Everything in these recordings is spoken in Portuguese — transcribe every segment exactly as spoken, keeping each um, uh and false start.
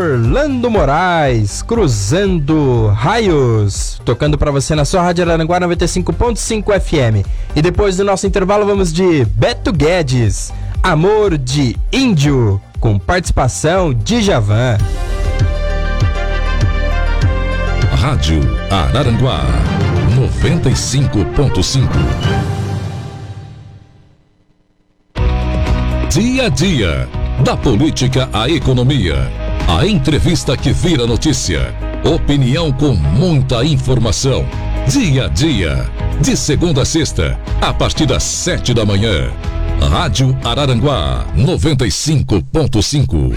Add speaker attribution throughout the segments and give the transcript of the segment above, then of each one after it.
Speaker 1: Orlando Moraes, Cruzando Raios, tocando pra você na sua Rádio Araranguá noventa e cinco ponto cinco F M. E depois do nosso intervalo vamos de Beto Guedes, Amor de Índio, com participação de Djavan.
Speaker 2: Rádio Araranguá noventa e cinco ponto cinco. Dia a dia, da política à economia, a entrevista que vira notícia, opinião com muita informação. Dia a dia, de segunda a sexta, a partir das sete da manhã. Rádio Araranguá noventa e cinco ponto cinco.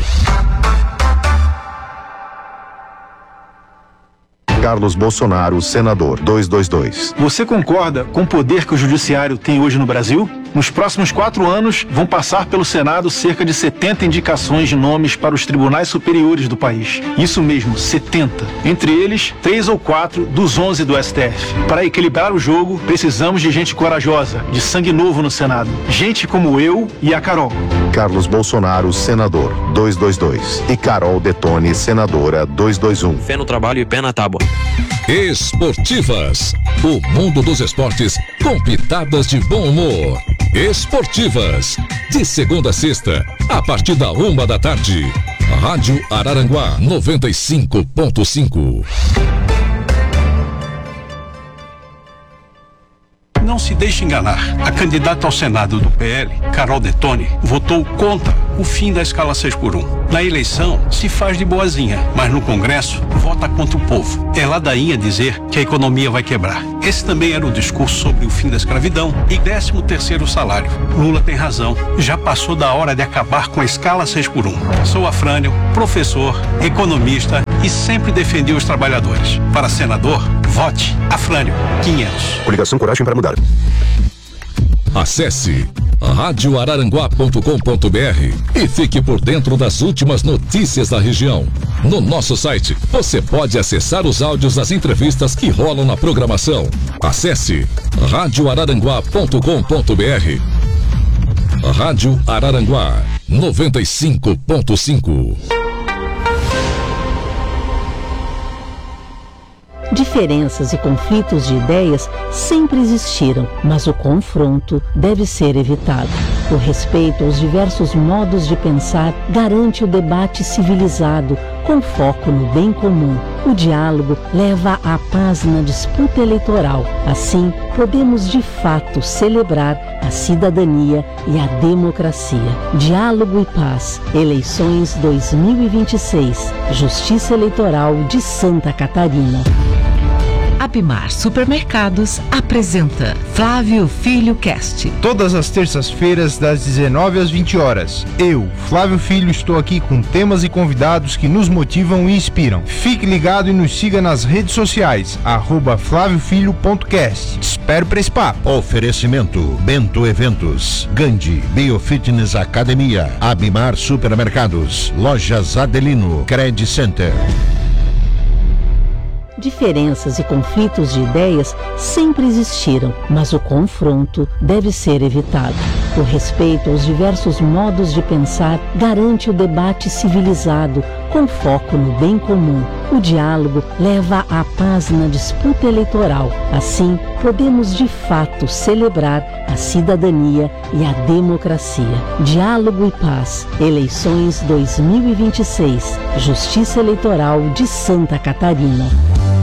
Speaker 3: Carlos Bolsonaro, senador, duzentos e vinte e dois.
Speaker 4: Você concorda com o poder que o judiciário tem hoje no Brasil? Nos próximos quatro anos, vão passar pelo Senado cerca de setenta indicações de nomes para os tribunais superiores do país. Isso mesmo, setenta. Entre eles, três ou quatro dos onze do S T F. Para equilibrar o jogo, precisamos de gente corajosa, de sangue novo no Senado. Gente como eu e a Carol.
Speaker 3: Carlos Bolsonaro, senador, duzentos e vinte e dois. E Carol Detone, senadora, duzentos e vinte e um.
Speaker 5: Fé no trabalho e pé na tábua.
Speaker 2: Esportivas, o mundo dos esportes com pitadas de bom humor. Esportivas, de segunda a sexta, a partir da uma da tarde. Rádio Araranguá noventa e cinco ponto cinco.
Speaker 6: Não se deixe enganar. A candidata ao Senado do P L, Carol Detone, votou contra o fim da escala seis por um. Na eleição, se faz de boazinha, mas no Congresso, vota contra o povo. É ladainha dizer que a economia vai quebrar. Esse também era o discurso sobre o fim da escravidão e décimo terceiro salário. Lula tem razão. Já passou da hora de acabar com a escala seis por um. Sou Afrânio, professor, economista e sempre defendi os trabalhadores. Para senador, vote Afrânio quinhentos.
Speaker 3: Coligação Coragem para Mudar.
Speaker 2: Acesse rádio araranguá ponto com ponto b r e fique por dentro das últimas notícias da região. No nosso site, você pode acessar os áudios das entrevistas que rolam na programação. Acesse rádio araranguá ponto com ponto b r. Rádio Araranguá noventa e cinco ponto cinco.
Speaker 7: Diferenças e conflitos de ideias sempre existiram, mas o confronto deve ser evitado. O respeito aos diversos modos de pensar garante o debate civilizado, com foco no bem comum. O diálogo leva à paz na disputa eleitoral. Assim, podemos de fato celebrar a cidadania e a democracia. Diálogo e paz. Eleições dois mil e vinte e seis. Justiça Eleitoral de Santa Catarina.
Speaker 8: Abimar Supermercados apresenta Flávio Filho Cast.
Speaker 9: Todas as terças-feiras, das dezenove às vinte horas. Eu, Flávio Filho, estou aqui com temas e convidados que nos motivam e inspiram. Fique ligado e nos siga nas redes sociais, arroba flávio filho ponto cast. Te espero para esse papo.
Speaker 10: Oferecimento Bento Eventos, Gandhi Biofitness Academia, Abimar Supermercados, Lojas Adelino, Credit Center.
Speaker 7: Diferenças e conflitos de ideias sempre existiram, mas o confronto deve ser evitado. O respeito aos diversos modos de pensar garante o debate civilizado, com foco no bem comum. O diálogo leva à paz na disputa eleitoral. Assim, podemos de fato celebrar a cidadania e a democracia. Diálogo e paz. Eleições dois mil e vinte e seis. Justiça Eleitoral de Santa Catarina.